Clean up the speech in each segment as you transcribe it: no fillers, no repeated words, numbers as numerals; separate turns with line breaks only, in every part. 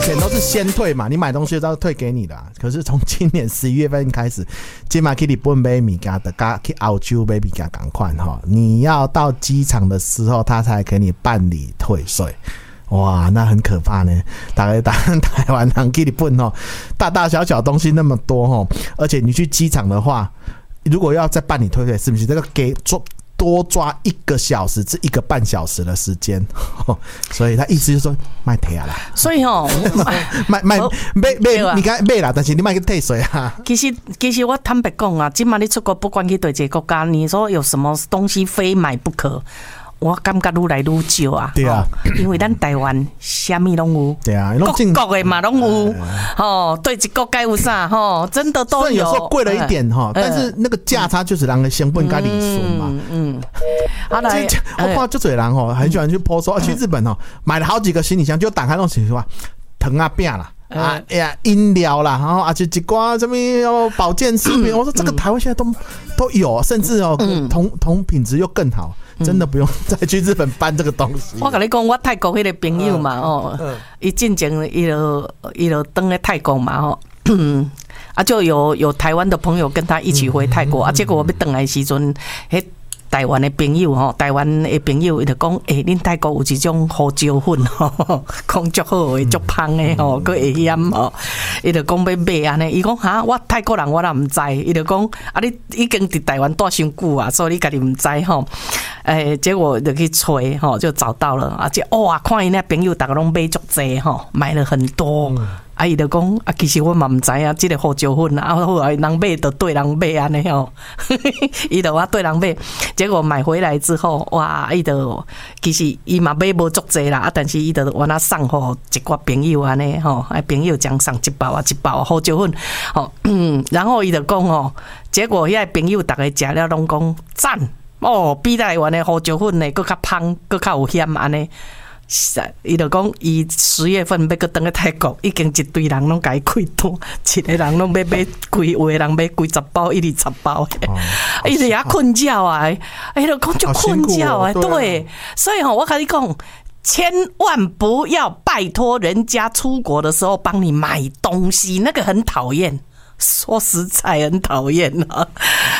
前都是先退嘛，你买东西都要退给你的、啊。可是从今年11月份开始，今嘛去日本买物件的，去澳洲买物件同款哈，你要到机场的时候，他才给你办理退税。哇，那很可怕呢！台湾人去日本哦，大大小小东西那么多哦，而且你去机场的话，如果要再办理退税，是不是这个给多抓1个小时至1个半小时的时间？所以他意思就是说卖退啊啦。
所以
卖，你该卖啦，但是你卖去退税啊。
其实我坦白讲啊，今嘛你出国不管去对一个国家，你说有什么东西非买不可？我感觉愈来愈少啊，
对啊，
因为咱台湾啥物拢有，
对啊，
各国的嘛拢有，对一国该有啥真的都有。
虽然有时候贵了一点但是那个价差就是让人成本加利损嘛。
好来，
我看就多人很喜欢去 po 说去日本买了好几个行李箱，就打开那种行李箱，糖啊饼啦。饮料啦，然后而且一挂什么保健食品，我说这个台湾现在都有，甚至同品质又更好，真的不用再去日本搬这个东西。
我跟你讲，我泰国那个朋友嘛，他进前伊就登在泰国嘛，就有台湾的朋友跟他一起回泰国，结果我要登来的时阵，台湾的朋友台湾的朋友伊就讲，恁泰国有一种胡椒粉讲足好的，足香的佫会咸伊就讲要买安尼，伊讲哈，我泰国人我也唔知，伊就讲你已经伫台湾住伤久啊，所以你家己唔知结果就去吹就找到了，哇，看伊那朋友大家拢买足济买了很多。伊就讲其实我嘛唔知影，这个胡椒粉后来人买就对人买安尼伊就我对人买，结果买回来之后，哇，伊就其实伊嘛买无足济啦，但是伊就我那送互一寡朋友安尼朋友将送一包胡椒粉然后伊就讲结果遐朋友大家食了拢讲赞比台湾的胡椒粉呢佫较香，佫较有咸安尼。伊就讲，伊10月份要去登去泰国，已经一堆人拢甲伊开单，一个人拢要买几，有的人买几十包，20包，伊就也困觉啊，伊就讲就困觉啊，对，所以我跟你讲，千万不要拜托人家出国的时候帮你买东西，那个很讨厌，说实在很讨厌啊，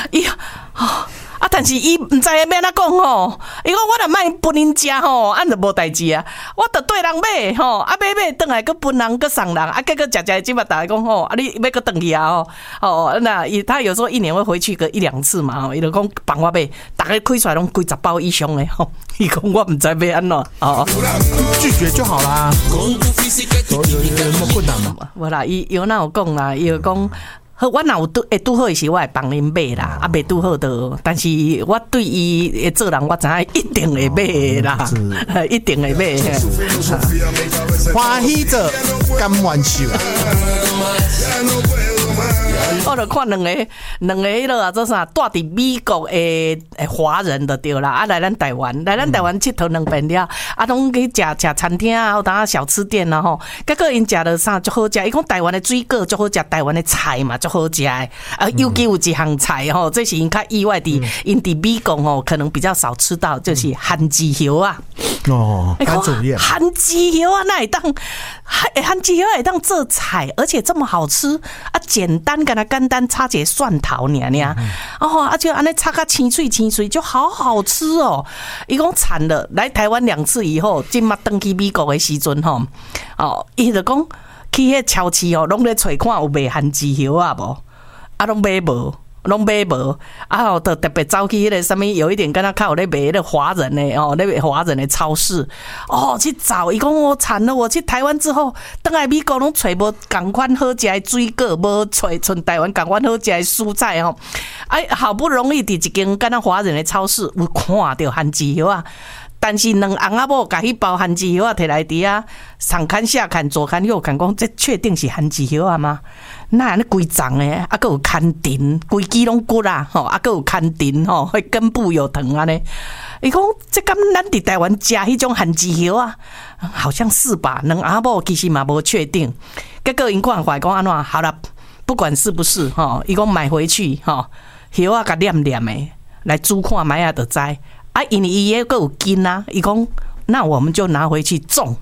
但是伊唔知要安怎讲伊讲我若卖分因食按就无代志啊，我着对人买买转来佫分人佫送人结果食即马大家讲你要佫转去啊那他有时候1年会回去个1-2次嘛伊就讲帮我买，大家开出来拢几十包以上的伊讲我唔知要安怎
拒绝就好啦，有那么困难吗？
无啦，伊有哪有讲啦，伊有讲。好，我若有拄好的时，我会帮恁买啦，未拄好的，但是我对伊做人，我知影一定会买啦，一定会买。
欢喜者甘愿受。
我就看两个迄落啊，做啥住伫美国的华人就对啦，来咱台湾佚佗2遍了，拢去食餐厅啊，有当小吃店啊吼，结果因食了啥足好食，伊讲台湾的水果足好食，台湾的菜嘛足好食的，尤其有一项菜吼，这是因较意外的，因伫美国可能比较少吃到，就是番薯叶啊。
番薯叶，
番薯叶啊，那会当番薯叶会当做菜，而且这么好吃简单，简单插一个蒜头就安尼插个清脆就好好吃哦。伊讲惨了，来台湾2次以后，今嘛登去美国的时阵伊就讲去迄超市拢咧找看有卖番薯叶啊无，拢买无。就特别走去迄个什么，有一点跟他看我咧卖迄个华人的咧卖华人的超市去找。伊讲我惨了，我去台湾之后，回来美国拢找无同款好食的水果，无找像台湾同款好食的蔬菜好不容易伫一间跟他华人的超市有看到番薯叶啊。但是两翁仔某把迄包番薯叶摕来伫啊，上看下看左看右看，讲这确定是番薯叶吗？那安尼规丛诶，还有牵藤，规支拢骨啊，还有牵藤迄根部有藤安尼。伊讲这敢咱伫台湾食迄种番薯叶啊，好像是吧？两翁仔某其实嘛无确定。结果因看回来讲安怎？好了，不管是不是伊讲买回去叶啊甲黏黏诶，来煮看卖啊就知。因为伊也有根啊，伊讲那我们就拿回去种。